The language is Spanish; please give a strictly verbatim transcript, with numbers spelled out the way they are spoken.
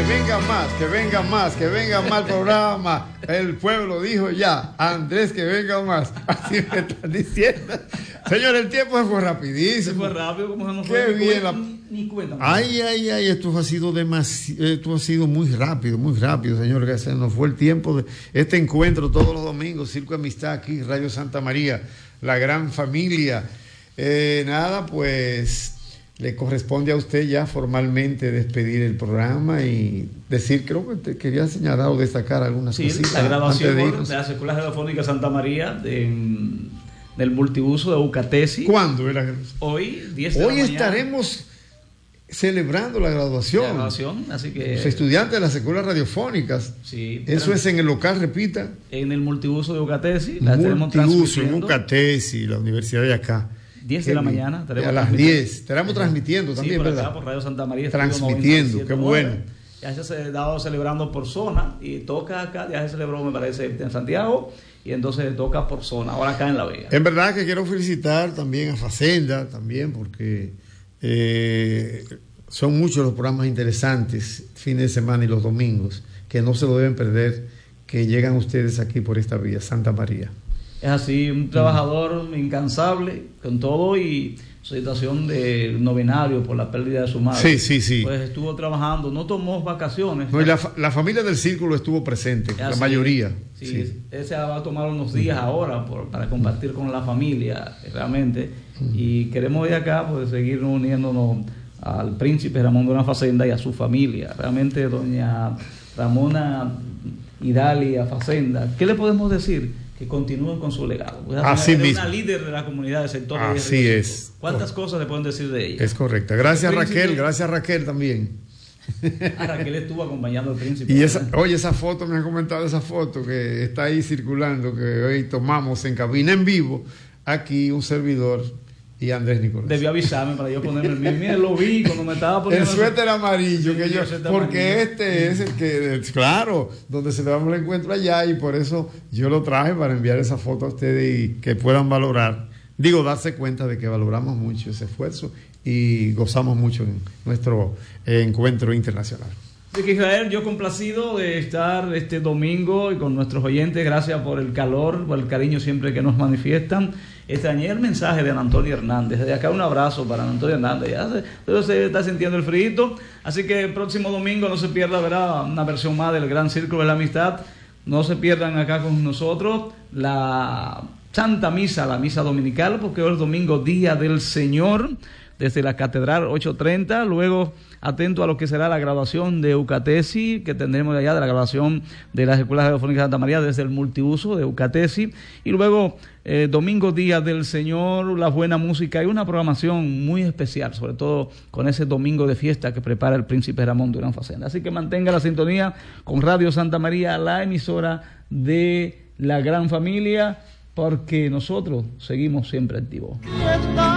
venga más, que venga más, que venga más programa. El pueblo dijo ya, Andrés, que venga más. Así me están diciendo. Señor, el tiempo se fue rapidísimo. Se fue rápido, como se nos fue. Qué ni bien. Cuenta, La... ni, ni cuenta. Ay, ay, ay, esto ha sido demasiado, esto ha sido muy rápido, muy rápido, señor. Que se nos fue el tiempo de este encuentro todos los domingos, Circo Amistad aquí, Radio Santa María, la gran familia. Eh, nada, pues le corresponde a usted ya formalmente despedir el programa y decir, creo que te quería señalar o destacar algunas sí, cositas. La graduación de, de las escuelas radiofónicas Santa María de, del multiuso de Ucatesi. ¿Cuándo era? Hoy, diez de Hoy la mañana. estaremos celebrando la graduación. La graduación, así que... Los estudiantes de las escuelas radiofónicas. Sí. Eso es en el local, repita. En el multiuso de Ucatesi. La multiuso en Ucatesi, la universidad de acá. diez de la mañana. A las diez. Estaremos transmitiendo también, sí, por ¿verdad? Acá, por Radio Santa María. Transmitiendo, qué bueno. Ya se ha dado celebrando por zona y toca acá, ya se celebró, me parece, en Santiago y entonces toca por zona, ahora acá en La Vega. En verdad que quiero felicitar también a Facenda, también porque eh, son muchos los programas interesantes, fines de semana y los domingos, que no se lo deben perder, que llegan ustedes aquí por esta vía, Santa María. Es así, un trabajador mm. incansable con todo y su situación de novenario por la pérdida de su madre. Sí, sí, sí. Pues estuvo trabajando, no tomó vacaciones. No, y la, la familia del Círculo estuvo presente, la mayoría. Sí, sí. Él se va a tomar unos días uh-huh. ahora por, para compartir con la familia, realmente. Uh-huh. Y queremos ir acá, pues seguir uniéndonos al príncipe Ramón de una Facenda y a su familia. Realmente, doña Ramona Idalia Facenda, ¿qué le podemos decir? Que continúen con su legado. Pues así es mismo. Una líder de la comunidad del sector. Así de es. ¿Cuántas cosas le pueden decir de ella? Es correcta. Gracias, príncipe, Raquel. Gracias, Raquel, también. A Raquel estuvo acompañando al príncipe. Y esa, oye, esa foto, me han comentado esa foto que está ahí circulando, que hoy tomamos en cabina en vivo, aquí un servidor y Andrés Nicolás. Debió avisarme para yo ponerme el mío. Mire, lo vi cuando me estaba poniendo... El suéter amarillo, sí, que yo, porque amarillo. Este es el que, claro, donde celebramos el encuentro allá, y por eso yo lo traje para enviar esa foto a ustedes y que puedan valorar, digo, darse cuenta de que valoramos mucho ese esfuerzo y gozamos mucho en nuestro eh, encuentro internacional. Así que Israel, yo complacido de estar este domingo y con nuestros oyentes, gracias por el calor, por el cariño siempre que nos manifiestan. Extrañé el mensaje de Ana Antonia Hernández. Desde acá un abrazo para Ana Antonia Hernández. Ya se, pero se está sintiendo el frío. Así que el próximo domingo no se pierda, verá una versión más del Gran Círculo de la Amistad. No se pierdan acá con nosotros la Santa Misa, la Misa Dominical, porque hoy es domingo, Día del Señor, desde la Catedral ocho treinta. Luego, atento a lo que será la graduación de Ucatesi, que tendremos allá de la graduación de las escuelas radiofónicas de Santa María desde el multiuso de Ucatesi. Y luego, eh, domingo, Día del Señor, la buena música y una programación muy especial, sobre todo con ese domingo de fiesta que prepara el príncipe Ramón de una Facenda. Así que mantenga la sintonía con Radio Santa María, la emisora de la gran familia, porque nosotros seguimos siempre activos.